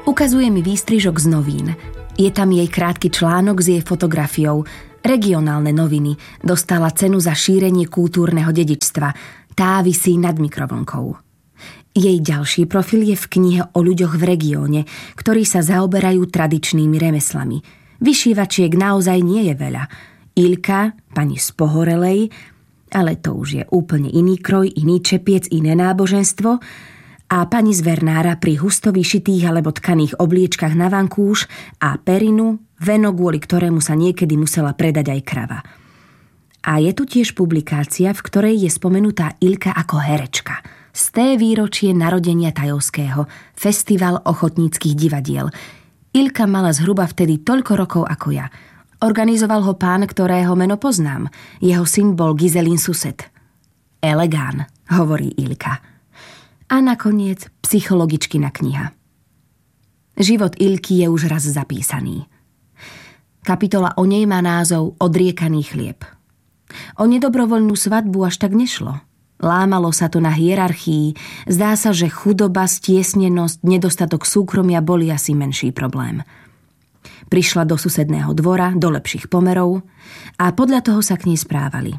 Ukazuje mi výstrižok z novín. Je tam jej krátky článok s jej fotografiou. Regionálne noviny. Dostala cenu za šírenie kultúrneho dedičstva. Tá visí nad mikrovlnkou. Jej ďalší profil je v knihe o ľuďoch v regióne, ktorí sa zaoberajú tradičnými remeslami. Vyšívačiek naozaj nie je veľa. Ilka, pani z Pohorelej, ale to už je úplne iný kroj, iný čepiec, iné náboženstvo, a pani z Vernára pri husto vyšitých alebo tkaných obliečkach na vankúš a perinu, veno, kvôli ktorému sa niekedy musela predať aj krava. A je tu tiež publikácia, v ktorej je spomenutá Ilka ako herečka. Sté výročie narodenia Tajovského, festival ochotníckych divadiel. Ilka mala zhruba vtedy toľko rokov ako ja. Organizoval ho pán, ktorého meno poznám. Jeho syn bol Gizelín sused. Elegán, hovorí Ilka. A nakoniec psychologičkina kniha. Život Ilky je už raz zapísaný. Kapitola o nej má názov Odriekaný chlieb. O nedobrovoľnú svadbu až tak nešlo. Lámalo sa to na hierarchii. Zdá sa, že chudoba, stiesnenosť, nedostatok súkromia boli asi menší problém. Prišla do susedného dvora, do lepších pomerov a podľa toho sa k nej správali.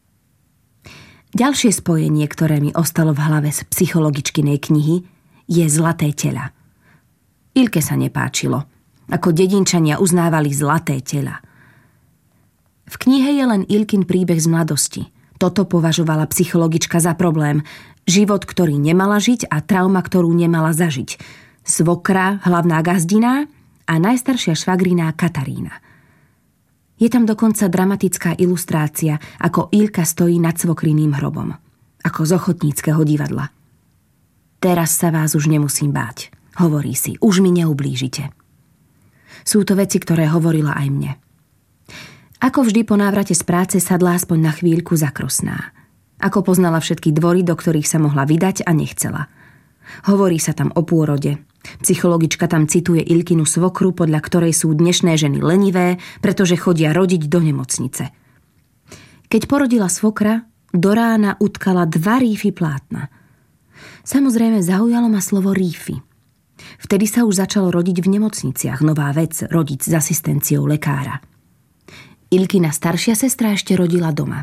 Ďalšie spojenie, ktoré mi ostalo v hlave z psychologičkinej knihy, je zlaté tela. Ilke sa nepáčilo, ako dedinčania uznávali zlaté tela. V knihe je len Ilkin príbeh z mladosti. Toto považovala psychologička za problém. Život, ktorý nemala žiť a trauma, ktorú nemala zažiť. Svokra, hlavná gazdina a najstaršia švagriná Katarína. Je tam dokonca dramatická ilustrácia, ako Ilka stojí nad svokriným hrobom. Ako z ochotníckeho divadla. Teraz sa vás už nemusím báť, hovorí si, už mi neublížite. Sú to veci, ktoré hovorila aj mne. Ako vždy po návrate z práce sadla aspoň na chvíľku zakrosná. Ako poznala všetky dvory, do ktorých sa mohla vydať a nechcela. Hovorí sa tam o pôrode. Psychologička tam cituje Ilkinu svokru, podľa ktorej sú dnešné ženy lenivé, pretože chodia rodiť do nemocnice. Keď porodila svokra, do rána utkala 2 rífy plátna. Samozrejme zaujalo ma slovo rífy. Vtedy sa už začalo rodiť v nemocniciach, nová vec, rodiť s asistenciou lekára. Ilkina staršia sestra ešte rodila doma.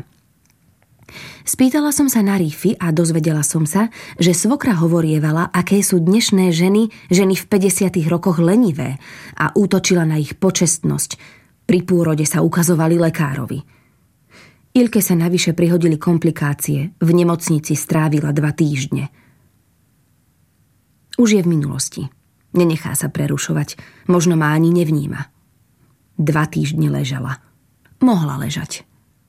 Spýtala som sa na rífy a dozvedela som sa, že svokra hovorievala, aké sú dnešné ženy v 50. rokoch lenivé a útočila na ich počestnosť. Pri pôrode sa ukazovali lekárovi. Ilke sa navyše prihodili komplikácie. V nemocnici strávila 2 týždne. Už je v minulosti. Nenechá sa prerušovať. Možno ma ani nevníma. 2 týždne ležala. Mohla ležať.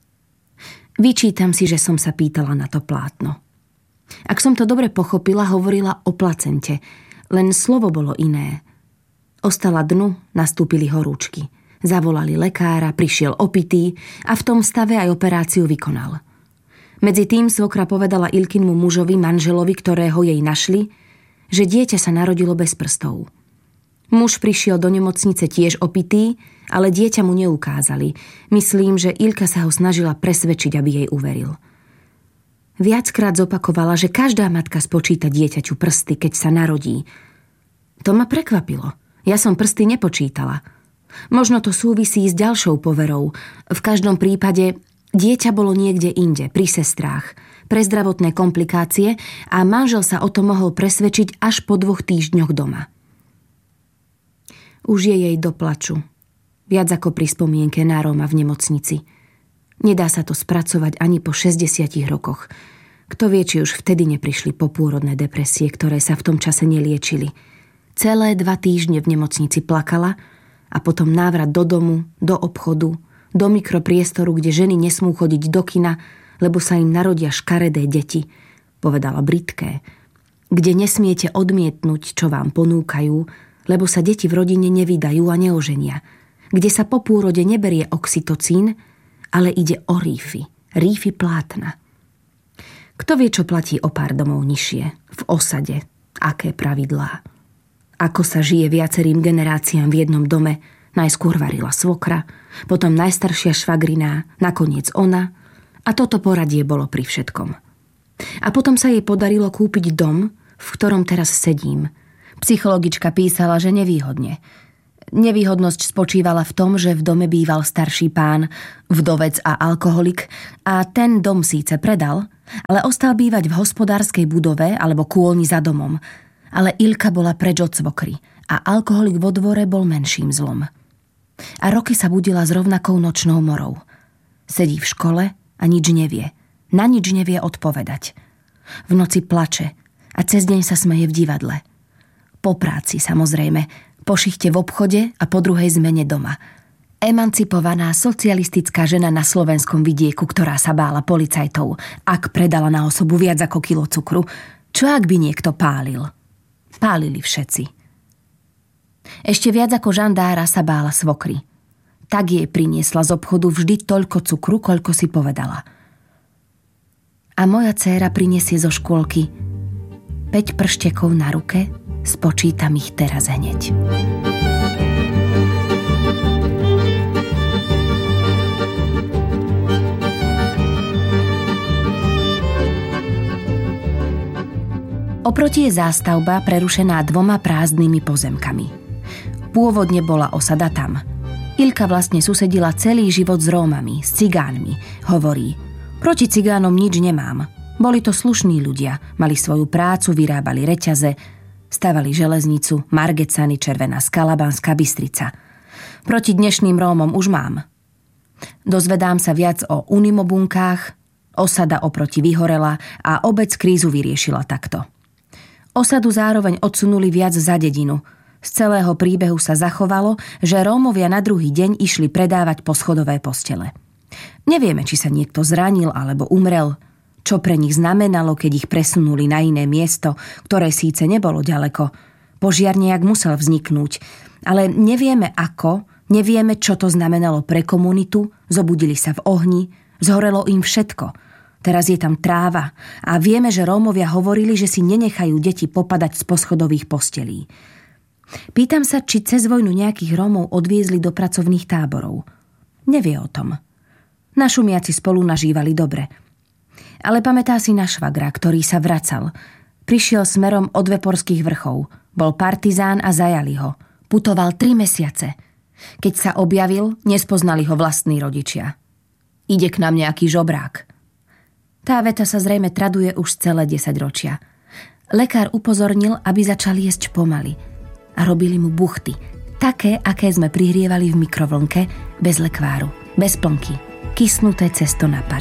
Vyčítam si, že som sa pýtala na to plátno. Ak som to dobre pochopila, hovorila o placente, len slovo bolo iné. Ostala dnu, nastúpili horúčky. Zavolali lekára, prišiel opitý a v tom stave aj operáciu vykonal. Medzi tým svokra povedala Ilkinmu mužovi, manželovi, ktorého jej našli, že dieťa sa narodilo bez prstov. Muž prišiel do nemocnice tiež opitý, ale dieťa mu neukázali. Myslím, že Ilka sa ho snažila presvedčiť, aby jej uveril. Viackrát zopakovala, že každá matka spočíta dieťaťu prsty, keď sa narodí. To ma prekvapilo. Ja som prsty nepočítala. Možno to súvisí s ďalšou poverou. V každom prípade dieťa bolo niekde inde, pri sestrách, pre zdravotné komplikácie a manžel sa o to mohol presvedčiť až po 2 týždňoch doma. Už je jej do plaču. Viac ako pri spomienke na Róma v nemocnici. Nedá sa to spracovať ani po 60 rokoch. Kto vie, či už vtedy neprišli popôrodné depresie, ktoré sa v tom čase neliečili. Celé 2 týždne v nemocnici plakala a potom návrat do domu, do obchodu, do mikropriestoru, kde ženy nesmú chodiť do kina, lebo sa im narodia škaredé deti, povedala Britké, kde nesmiete odmietnúť, čo vám ponúkajú, lebo sa deti v rodine nevydajú a neoženia, kde sa po pôrode neberie oxytocín, ale ide o rífy plátna. Kto vie, čo platí o pár domov nižšie, v osade, aké pravidlá. Ako sa žije viacerým generáciám v jednom dome, najskôr varila svokra, potom najstaršia švagriná, nakoniec ona, a toto poradie bolo pri všetkom. A potom sa jej podarilo kúpiť dom, v ktorom teraz sedím. Psychologička písala, že nevýhodne. Nevýhodnosť spočívala v tom, že v dome býval starší pán, vdovec a alkoholik a ten dom síce predal, ale ostal bývať v hospodárskej budove alebo kôlni za domom. Ale Ilka bola preč od svokry a alkoholik vo dvore bol menším zlom. A roky sa budila s rovnakou nočnou morou. Sedí v škole a nič nevie. Na nič nevie odpovedať. V noci plače a cez deň sa smeje v divadle. Po práci, samozrejme, po šichte v obchode a po druhej zmene doma. Emancipovaná socialistická žena na slovenskom vidieku, ktorá sa bála policajtov, ak predala na osobu viac ako kilo cukru. Čo ak by niekto pálil? Pálili všetci. Ešte viac ako žandára sa bála svokry. Tak jej priniesla z obchodu vždy toľko cukru, koľko si povedala. A moja dcéra prinesie zo škôlky 5 prštekov na ruke, spočítam ich teraz hneď. Oproti je zástavba prerušená 2 prázdnymi pozemkami. Pôvodne bola osada tam. Ilka vlastne susedila celý život s Rómami, s cigánmi. Hovorí, proti cigánom nič nemám. Boli to slušní ľudia, mali svoju prácu, vyrábali reťaze, stavali železnicu, Margecany, Červená Skala, Banská Bystrica. Proti dnešným Rómom už mám. Dozvedám sa viac o unimobunkách, osada oproti vyhorela a obec krízu vyriešila takto. Osadu zároveň odsunuli viac za dedinu. Z celého príbehu sa zachovalo, že Rómovia na druhý deň išli predávať poschodové postele. Nevieme, či sa niekto zranil alebo umrel, čo pre nich znamenalo, keď ich presunuli na iné miesto, ktoré síce nebolo ďaleko. Požiar nejak musel vzniknúť, ale nevieme ako, nevieme, čo to znamenalo pre komunitu, zobudili sa v ohni, zhorelo im všetko. Teraz je tam tráva a vieme, že Rómovia hovorili, že si nenechajú deti popadať z poschodových postelí. Pýtam sa, či cez vojnu nejakých Rómov odviezli do pracovných táborov. Nevie o tom. Našumiaci spolu nažívali dobre. Ale pamätá si na švagra, ktorý sa vracal. Prišiel smerom od Veporských vrchov. Bol partizán a zajali ho. Putoval 3 mesiace. Keď sa objavil, nespoznali ho vlastní rodičia. Ide k nám nejaký žobrák. Tá veta sa zrejme traduje už celé 10 ročia. Lekár upozornil, aby začal jesť pomaly. A robili mu buchty. Také, aké sme prihrievali v mikrovlnke, bez lekváru, bez plnky. Kysnuté cesto na pare.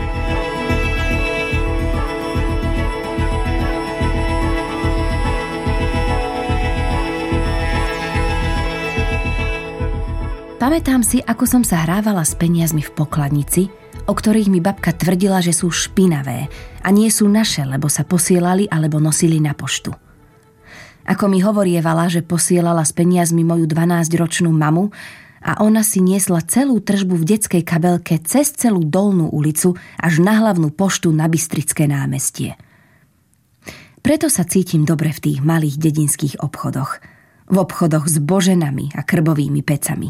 Pamätám si, ako som sa hrávala s peniazmi v pokladnici, o ktorých mi babka tvrdila, že sú špinavé a nie sú naše, lebo sa posielali alebo nosili na poštu. Ako mi hovorievala, že posielala s peniazmi moju 12-ročnú mamu a ona si niesla celú tržbu v detskej kabelke cez celú Dolnú ulicu až na hlavnú poštu na Bystrické námestie. Preto sa cítim dobre v tých malých dedinských obchodoch. V obchodoch s boženami a krbovými pecami.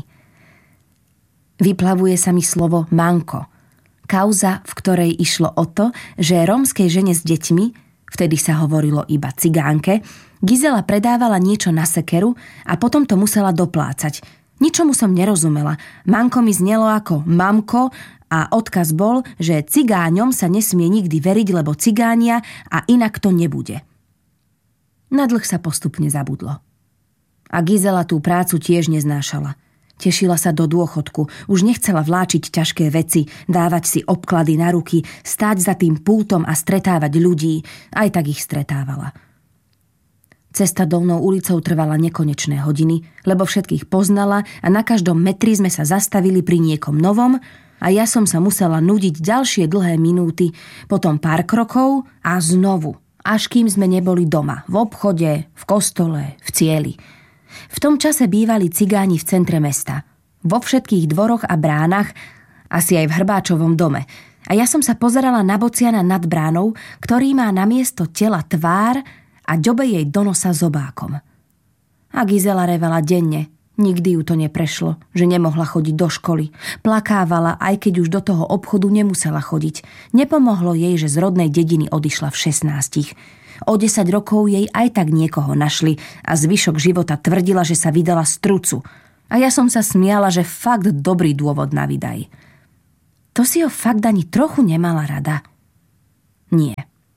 Vyplavuje sa mi slovo manko. Kauza, v ktorej išlo o to, že rómskej žene s deťmi, vtedy sa hovorilo iba cigánke, Gizela predávala niečo na sekeru a potom to musela doplácať. Ničomu som nerozumela. Manko mi znelo ako mamko a odkaz bol, že cigáňom sa nesmie nikdy veriť, lebo cigánia a inak to nebude. Na dlh sa postupne zabudlo. A Gizela tú prácu tiež neznášala. Tešila sa do dôchodku, už nechcela vláčiť ťažké veci, dávať si obklady na ruky, stáť za tým pultom a stretávať ľudí, aj tak ich stretávala. Cesta Dolnou ulicou trvala nekonečné hodiny, lebo všetkých poznala a na každom metri sme sa zastavili pri niekom novom a ja som sa musela nudiť ďalšie dlhé minúty, potom pár krokov a znovu, až kým sme neboli doma, v obchode, v kostole, v cieli. V tom čase bývali cigáni v centre mesta, vo všetkých dvoroch a bránach, asi aj v Hrbáčovom dome. A ja som sa pozerala na bociana nad bránou, ktorý má namiesto tela tvár a ďobe jej do nosa zobákom. A Gizela revala denne, nikdy ju to neprešlo, že nemohla chodiť do školy. Plakávala, aj keď už do toho obchodu nemusela chodiť. Nepomohlo jej, že z rodnej dediny odišla v 16. O 10 rokov jej aj tak niekoho našli a zvyšok života tvrdila, že sa vydala strucu. A ja som sa smiala, že fakt dobrý dôvod na vydaj. To si ho fakt ani trochu nemala rada. Nie.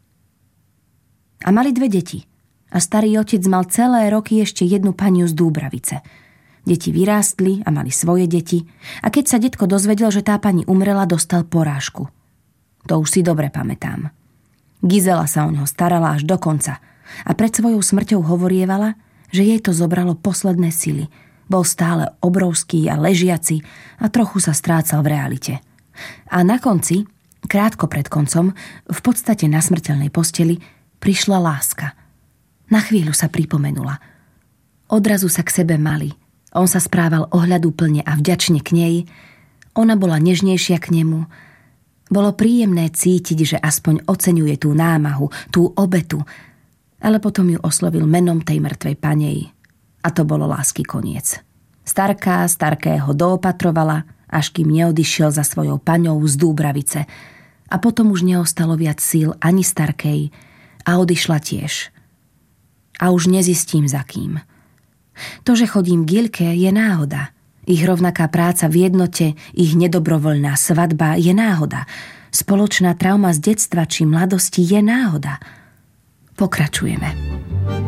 A mali 2 deti. A starý otec mal celé roky ešte jednu paniu z Dúbravice. Deti vyrástli a mali svoje deti. A keď sa detko dozvedel, že tá pani umrela, dostal porážku. To už si dobre pamätám. Gizela sa o ňoho starala až do konca. A pred svojou smrťou hovorievala, že jej to zobralo posledné sily. Bol stále obrovský a ležiaci a trochu sa strácal v realite. A na konci, krátko pred koncom, v podstate na smrteľnej posteli, prišla láska. Na chvíľu sa pripomenula. Odrazu sa k sebe mali. On sa správal ohľaduplne a vďačne k nej. Ona bola nežnejšia k nemu. Bolo príjemné cítiť, že aspoň oceňuje tú námahu, tú obetu. Ale potom ju oslovil menom tej mŕtvej panej. A to bolo lásky koniec. Starká starkého doopatrovala, až kým neodišiel za svojou paňou z Dúbravice. A potom už neostalo viac síl ani starkej a odišla tiež. A už nezistím za kým. To, že chodím k Gilke, je náhoda. Ich rovnaká práca v jednote, ich nedobrovoľná svadba je náhoda. Spoločná trauma z detstva či mladosti je náhoda. Pokračujeme.